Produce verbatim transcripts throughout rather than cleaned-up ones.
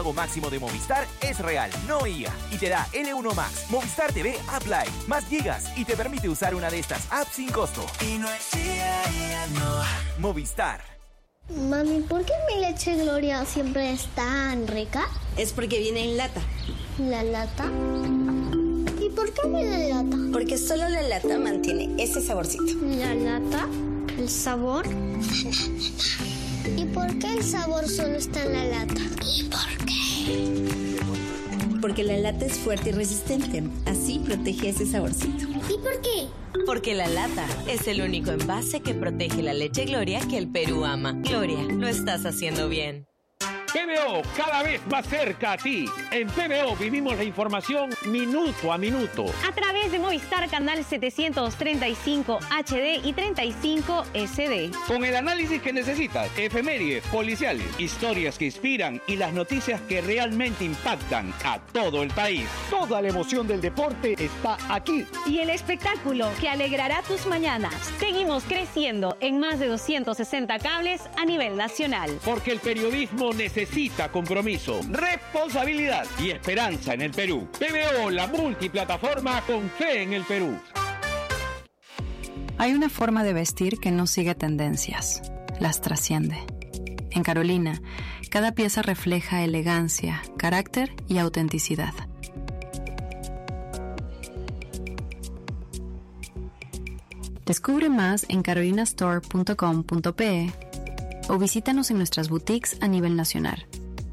El máximo de Movistar es real, no I A, y te da L uno Max, Movistar T V App Live, más gigas y te permite usar una de estas apps sin costo. Y no es I A, I A, no. Movistar. Mami, ¿por qué mi leche Gloria siempre es tan rica? Es porque viene en lata. ¿La lata? ¿Y por qué viene en lata? Porque solo la lata mantiene ese saborcito. ¿La lata? ¿El sabor? ¿Y por qué el sabor solo está en la lata? ¿Y por qué? Porque la lata es fuerte y resistente. Así protege ese saborcito. ¿Y por qué? Porque la lata es el único envase que protege la leche Gloria que el Perú ama. Gloria, lo estás haciendo bien. P B O, cada vez más cerca a ti. En P B O vivimos la información minuto a minuto. A través de Movistar Canal setecientos treinta y cinco H D y treinta y cinco S D. Con el análisis que necesitas, efemérides, policiales, historias que inspiran y las noticias que realmente impactan a todo el país. Toda la emoción del deporte está aquí. Y el espectáculo que alegrará tus mañanas. Seguimos creciendo en más de doscientos sesenta cables a nivel nacional. Porque el periodismo necesita Necesita compromiso, responsabilidad y esperanza en el Perú. P B O, la multiplataforma con fe en el Perú. Hay una forma de vestir que no sigue tendencias, las trasciende. En Carolina, cada pieza refleja elegancia, carácter y autenticidad. Descubre más en carolina store punto com punto pe o visítanos en nuestras boutiques a nivel nacional.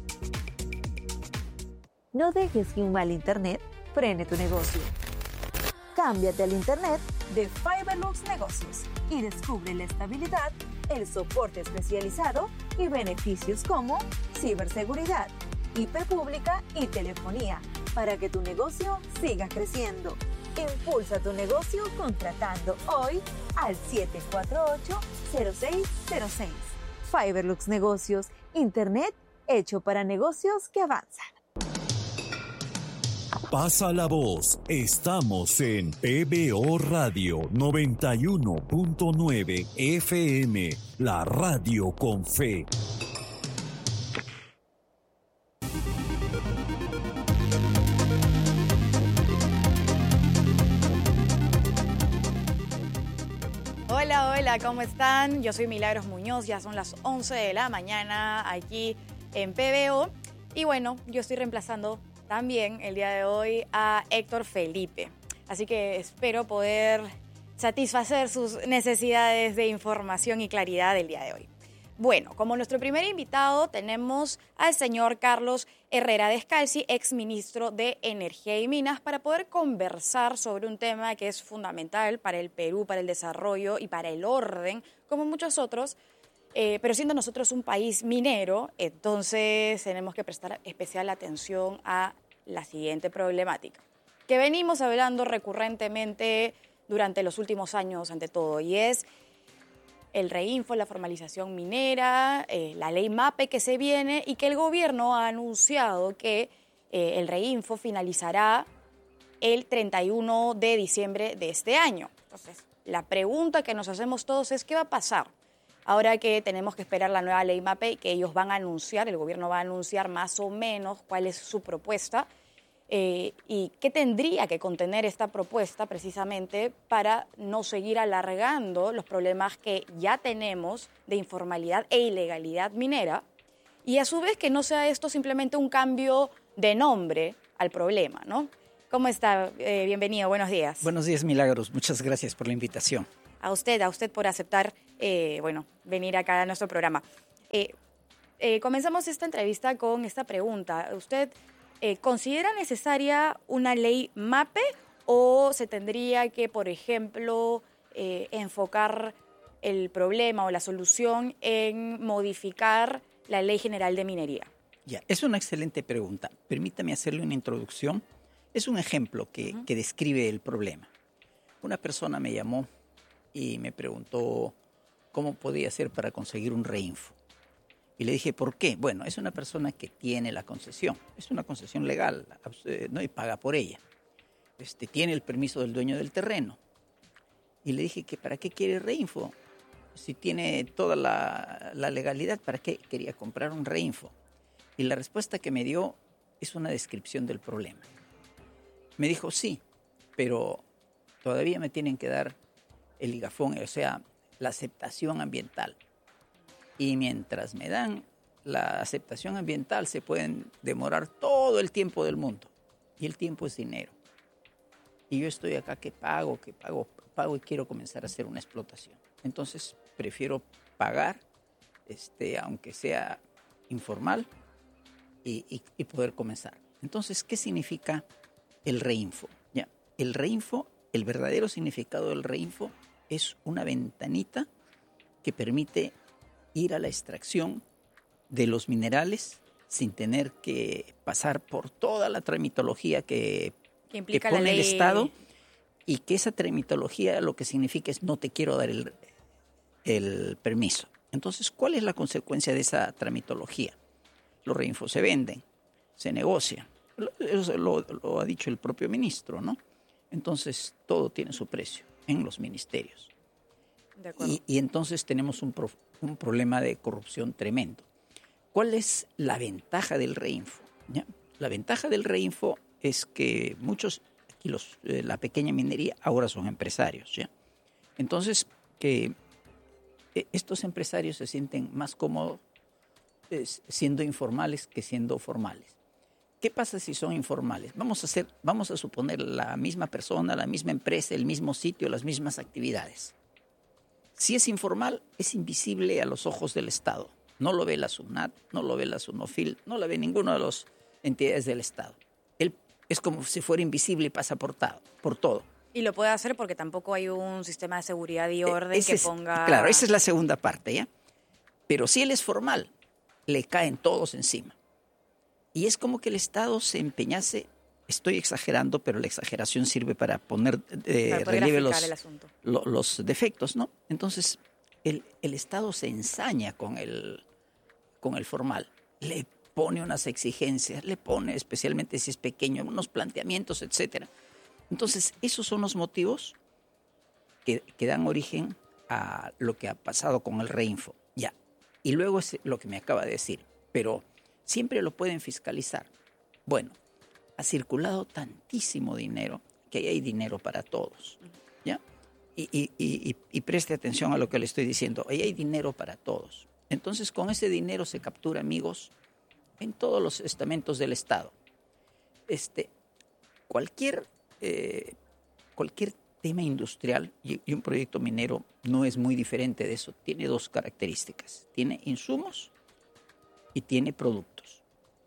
No dejes que un mal internet frene tu negocio. Cámbiate al internet de Fiberlux Negocios y descubre la estabilidad, el soporte especializado y beneficios como ciberseguridad, I P pública y telefonía para que tu negocio siga creciendo. Impulsa tu negocio contratando hoy al siete cuatro ocho, cero seis cero seis. Fiberlux Negocios, internet hecho para negocios que avanzan. Pasa la voz, estamos en P B O Radio noventa y uno punto nueve F M, la radio con fe. Hola, hola, ¿cómo están? Yo soy Milagros Muñoz, ya son las once de la mañana aquí en P B O. Y bueno, yo estoy reemplazando también el día de hoy a Héctor Felipe. Así que espero poder satisfacer sus necesidades de información y claridad del día de hoy. Bueno, como nuestro primer invitado tenemos al señor Carlos Herrera Descalzi, exministro de Energía y Minas, para poder conversar sobre un tema que es fundamental para el Perú, para el desarrollo y para el orden, como muchos otros. Eh, pero siendo nosotros un país minero, entonces tenemos que prestar especial atención a la siguiente problemática, que venimos hablando recurrentemente durante los últimos años ante todo, y es el reinfo, la formalización minera, eh, la ley MAPE que se viene y que el gobierno ha anunciado que eh, el reinfo finalizará el treinta y uno de diciembre de este año. Entonces, la pregunta que nos hacemos todos es ¿qué va a pasar? Ahora que tenemos que esperar la nueva ley MAPE, que ellos van a anunciar, el gobierno va a anunciar más o menos cuál es su propuesta eh, y qué tendría que contener esta propuesta precisamente para no seguir alargando los problemas que ya tenemos de informalidad e ilegalidad minera y a su vez que no sea esto simplemente un cambio de nombre al problema, ¿no? ¿Cómo está? Eh, bienvenido, buenos días. Buenos días, Milagros. Muchas gracias por la invitación. A usted, a usted por aceptar, eh, bueno, venir acá a nuestro programa. Eh, eh, comenzamos esta entrevista con esta pregunta. ¿Usted eh, considera necesaria una ley MAPE o se tendría que, por ejemplo, eh, enfocar el problema o la solución en modificar la Ley General de Minería? Ya, es una excelente pregunta. Permítame hacerle una introducción. Es un ejemplo que, uh-huh. que describe el problema. Una persona me llamó y me preguntó cómo podía hacer para conseguir un reinfo. Y le dije, ¿por qué? Bueno, es una persona que tiene la concesión. Es una concesión legal, ¿no? Y paga por ella. Este, tiene el permiso del dueño del terreno. Y le dije, que ¿para qué quiere reinfo? Si tiene toda la, la legalidad, ¿para qué quería comprar un reinfo? Y la respuesta que me dio es una descripción del problema. Me dijo, sí, pero todavía me tienen que dar el ligafón, o sea, la aceptación ambiental. Y mientras me dan la aceptación ambiental, se pueden demorar todo el tiempo del mundo. Y el tiempo es dinero. Y yo estoy acá que pago, que pago, pago y quiero comenzar a hacer una explotación. Entonces, prefiero pagar, este, aunque sea informal, y, y, y poder comenzar. Entonces, ¿qué significa el reinfo? ¿Ya? El reinfo, el verdadero significado del reinfo es una ventanita que permite ir a la extracción de los minerales sin tener que pasar por toda la tramitología que, que, implica que pone la ley. el Estado, y que esa tramitología lo que significa es no te quiero dar el, el permiso. Entonces, ¿cuál es la consecuencia de esa tramitología? Los reinfos se venden, se negocian. Lo, lo, lo ha dicho el propio ministro, ¿no? Entonces, todo tiene su precio en los ministerios. De acuerdo. Y, y entonces tenemos un, pro, un problema de corrupción tremendo. ¿Cuál es la ventaja del reinfo? ¿Ya? La ventaja del reinfo es que muchos, aquí los, eh, la pequeña minería ahora son empresarios, ¿ya? Entonces, que eh, estos empresarios se sienten más cómodos eh, siendo informales que siendo formales. ¿Qué pasa si son informales? Vamos a hacer, vamos a suponer la misma persona, la misma empresa, el mismo sitio, las mismas actividades. Si es informal, es invisible a los ojos del Estado. No lo ve la SUNAT, no lo ve la SUNOFIL, no lo ve ninguna de las entidades del Estado. Él es como si fuera invisible y pasa por, todo, por todo. Y lo puede hacer porque tampoco hay un sistema de seguridad y orden que es, ponga... Claro, esa es la segunda parte, ¿ya? Pero si él es formal, le caen todos encima. Y es como que el Estado se empeñase, estoy exagerando, pero la exageración sirve para poner eh, para poder relieve los, el asunto. Lo, los defectos, ¿no? Entonces, el, el Estado se ensaña con el, con el formal, le pone unas exigencias, le pone, especialmente si es pequeño, unos planteamientos, etcétera. Entonces, esos son los motivos que, que dan origen a lo que ha pasado con el reinfo. Ya. Y luego es lo que me acaba de decir, pero siempre lo pueden fiscalizar. Bueno, ha circulado tantísimo dinero que ahí hay dinero para todos, ¿ya? Y, y, y, y preste atención a lo que le estoy diciendo. Ahí hay dinero para todos. Entonces, con ese dinero se captura amigos en todos los estamentos del Estado. Este, cualquier, eh, cualquier tema industrial y, y un proyecto minero no es muy diferente de eso. Tiene dos características. Tiene insumos y tiene productos.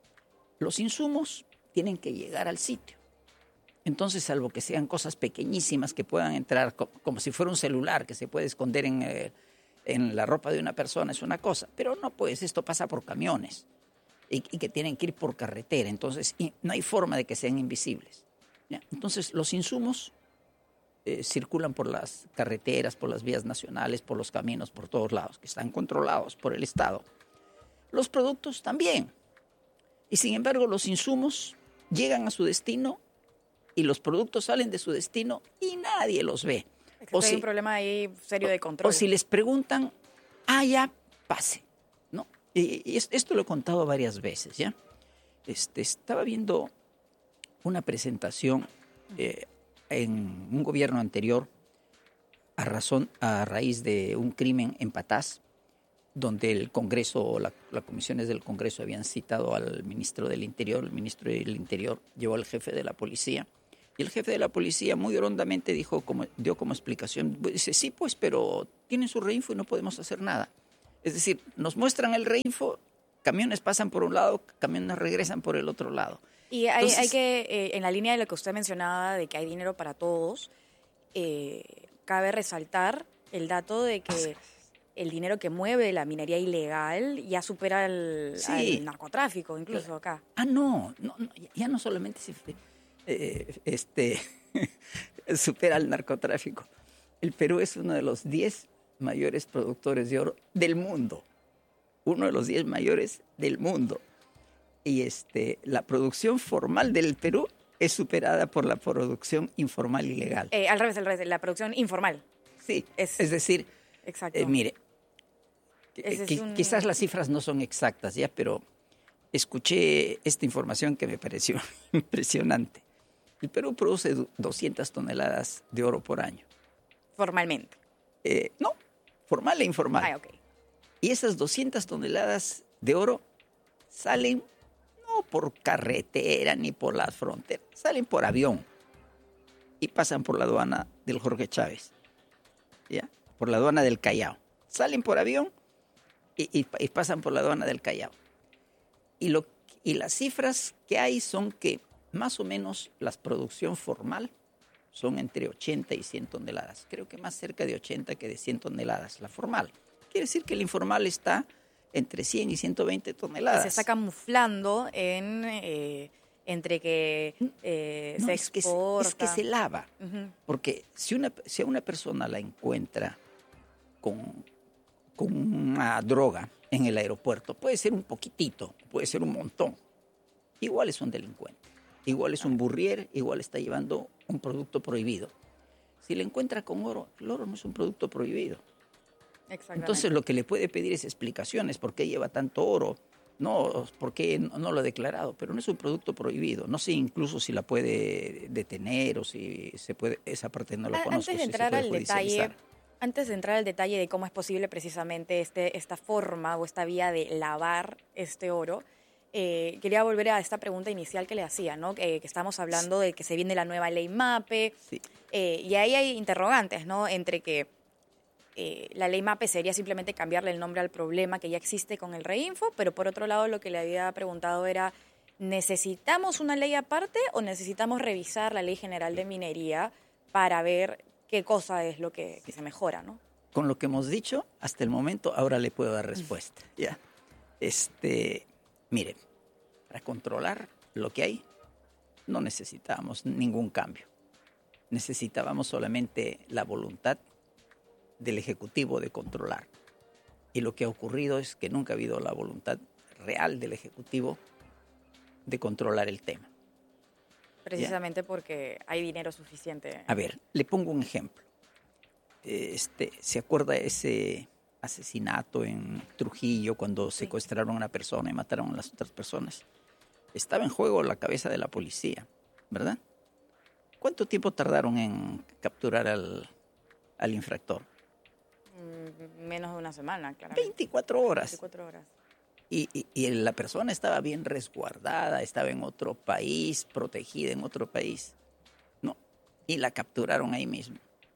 Los insumos tienen que llegar al sitio. Entonces, salvo que sean cosas pequeñísimas que puedan entrar, como, como si fuera un celular que se puede esconder en, eh, en la ropa de una persona, es una cosa. Pero no, pues, esto pasa por camiones y, y que tienen que ir por carretera. Entonces, y no hay forma de que sean invisibles, ¿ya? Entonces, los insumos eh, circulan por las carreteras, por las vías nacionales, por los caminos, por todos lados, que están controlados por el Estado. Los productos también. Y sin embargo, los insumos llegan a su destino y los productos salen de su destino y nadie los ve. Es que o hay si, un problema ahí serio de control. O si les preguntan, ah, ya, pase, ¿no? Y, y esto lo he contado varias veces, ¿ya? Este, estaba viendo una presentación eh, en un gobierno anterior a, razón, a raíz de un crimen en Patás, donde el Congreso, la, las comisiones del Congreso habían citado al ministro del Interior. El ministro del Interior llevó al jefe de la policía. Y el jefe de la policía muy hondamente dijo, como, dio como explicación, dice, sí, pues, pero tienen su reinfo y no podemos hacer nada. Es decir, nos muestran el reinfo, camiones pasan por un lado, camiones regresan por el otro lado. Y hay, Entonces, hay que, eh, en la línea de lo que usted mencionaba, de que hay dinero para todos, eh, cabe resaltar el dato de que el dinero que mueve la minería ilegal ya supera el, sí. al narcotráfico, incluso acá. Ah, no, no, no ya no solamente se, eh, este, supera al narcotráfico. El Perú es uno de los diez mayores productores de oro del mundo. Uno de los diez mayores del mundo. Y este, la producción formal del Perú es superada por la producción informal y legal. Eh, al revés, al revés, la producción informal. Sí, es, es decir, exacto. Eh, mire, Ese Qu- es un... quizás las cifras no son exactas ya, pero escuché esta información que me pareció impresionante. El Perú produce doscientas toneladas de oro por año. Formalmente. Eh, no, formal e informal. Ah, okay. Y esas doscientas toneladas de oro salen no por carretera ni por las fronteras, salen por avión y pasan por la aduana del Jorge Chávez, ¿ya? Por la aduana del Callao. Salen por avión y, y, y pasan por la aduana del Callao. Y, lo, y las cifras que hay son que más o menos la producción formal son entre ochenta y cien toneladas. Creo que más cerca de ochenta que de cien toneladas, la formal. Quiere decir que el informal está entre cien y ciento veinte toneladas. Se está camuflando en, eh, entre que eh, no, se es que exporta. Se, es que se lava. Uh-huh. Porque si, una, si a una persona la encuentra con, con una droga en el aeropuerto, puede ser un poquitito, puede ser un montón. Igual es un delincuente. Igual es un burrier, igual está llevando un producto prohibido. Si le encuentra con oro, el oro no es un producto prohibido. Entonces lo que le puede pedir es explicaciones, por qué lleva tanto oro, no, por qué no, no lo ha declarado, pero no es un producto prohibido. No sé incluso si la puede detener o si se puede, esa parte no la conozco. Antes de entrar al detalle, antes de entrar al detalle de cómo es posible precisamente este, esta forma o esta vía de lavar este oro, Eh, quería volver a esta pregunta inicial que le hacía, ¿no? Que, que estamos hablando de que se viene la nueva ley MAPE, sí. eh, y ahí hay interrogantes, ¿no? Entre que eh, la ley MAPE sería simplemente cambiarle el nombre al problema que ya existe con el Reinfo, pero por otro lado lo que le había preguntado era, ¿necesitamos una ley aparte o necesitamos revisar la Ley General de Minería para ver qué cosa es lo que, que se mejora, ¿no? Con lo que hemos dicho hasta el momento, ahora le puedo dar respuesta. Ya. Este... Miren, para controlar lo que hay, no necesitábamos ningún cambio. Necesitábamos solamente la voluntad del Ejecutivo de controlar. Y lo que ha ocurrido es que nunca ha habido la voluntad real del Ejecutivo de controlar el tema. Precisamente ¿Ya? Porque hay dinero suficiente. A ver, le pongo un ejemplo. Este, ¿se acuerda ese asesinato en Trujillo cuando Sí. secuestraron a una persona y mataron a las otras personas? Estaba en juego la cabeza de la policía, ¿verdad? ¿Cuánto tiempo tardaron en capturar al, al infractor? Mm, menos de una semana, claro. veinticuatro horas. veinticuatro horas. Y, y, y la persona estaba bien resguardada, estaba en otro país, protegida en otro país. No, y la capturaron ahí mismo.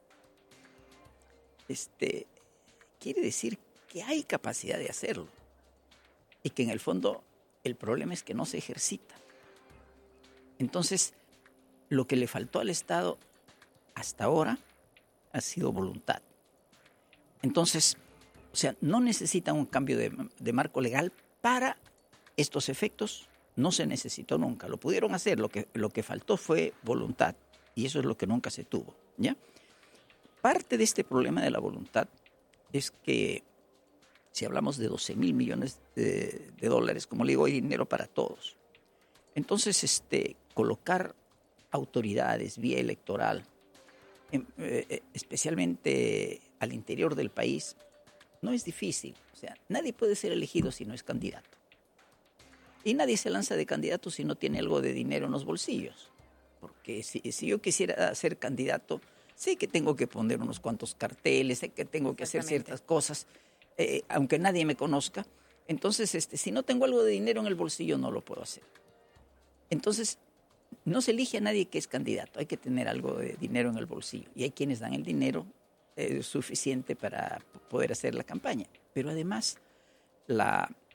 Este... Quiere decir que hay capacidad de hacerlo y que en el fondo el problema es que no se ejercita. Entonces, lo que le faltó al Estado hasta ahora ha sido voluntad. Entonces, o sea, no necesitan un cambio de, de marco legal para estos efectos, no se necesitó nunca. Lo pudieron hacer, lo que, lo que faltó fue voluntad y eso es lo que nunca se tuvo, ¿ya? Parte de este problema de la voluntad es que si hablamos de doce mil millones de, de dólares, como le digo, hay dinero para todos. Entonces, este, colocar autoridades vía electoral, en, eh, especialmente al interior del país, no es difícil. O sea, nadie puede ser elegido si no es candidato. Y nadie se lanza de candidato si no tiene algo de dinero en los bolsillos. Porque si, si yo quisiera ser candidato, sé que tengo que poner unos cuantos carteles, sé que tengo que hacer ciertas cosas, eh, aunque nadie me conozca. Entonces, este, si no tengo algo de dinero en el bolsillo, no lo puedo hacer. Entonces, no se elige a nadie que es candidato, hay que tener algo de dinero en el bolsillo. Y hay quienes dan el dinero eh, suficiente para poder hacer la campaña. Pero además, la,